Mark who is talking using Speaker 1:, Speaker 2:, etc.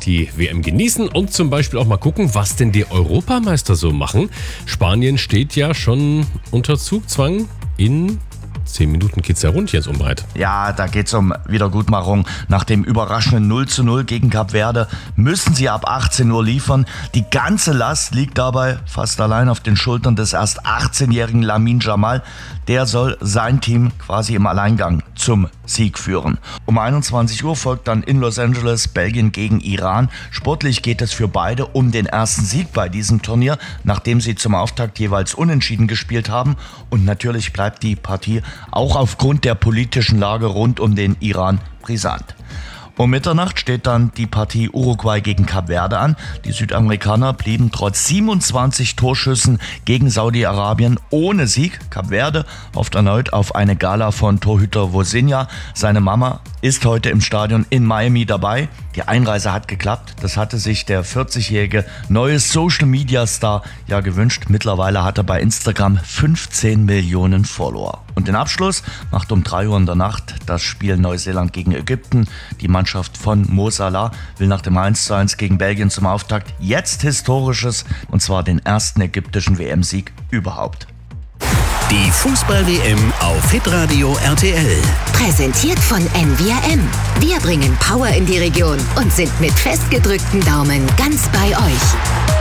Speaker 1: die WM genießen und zum Beispiel auch mal gucken, was denn die Europameister so machen. Spanien steht ja schon unter Zugzwang. In 10 Minuten geht's ja rund jetzt umbreit.
Speaker 2: Ja, da geht's um Wiedergutmachung. Nach dem überraschenden 0:0 gegen Kap Verde müssen sie ab 18 Uhr liefern. Die ganze Last liegt dabei fast allein auf den Schultern des erst 18-jährigen Lamine Yamal. Der soll sein Team quasi im Alleingang zum Sieg führen. Um 21 Uhr folgt dann in Los Angeles Belgien gegen Iran. Sportlich geht es für beide um den ersten Sieg bei diesem Turnier, nachdem sie zum Auftakt jeweils unentschieden gespielt haben. Und natürlich bleibt die Partie auch aufgrund der politischen Lage rund um den Iran brisant. Um Mitternacht steht dann die Partie Uruguay gegen Kap Verde an. Die Südamerikaner blieben trotz 27 Torschüssen gegen Saudi-Arabien ohne Sieg. Kap Verde hofft erneut auf eine Gala von Torhüter Vozinha. Seine Mama ist heute im Stadion in Miami dabei. Die Einreise hat geklappt. Das hatte sich der 40-jährige neue Social-Media-Star ja gewünscht. Mittlerweile hat er bei Instagram 15 Millionen Follower. Und den Abschluss macht um 3 Uhr in der Nacht das Spiel Neuseeland gegen Ägypten. Die Mannschaft von Mo Salah will nach dem 1:1 gegen Belgien zum Auftakt jetzt Historisches, und zwar den ersten ägyptischen WM-Sieg überhaupt.
Speaker 3: Die Fußball-WM auf Hitradio RTL.
Speaker 4: Präsentiert von NWRM. Wir bringen Power in die Region und sind mit festgedrückten Daumen ganz bei euch.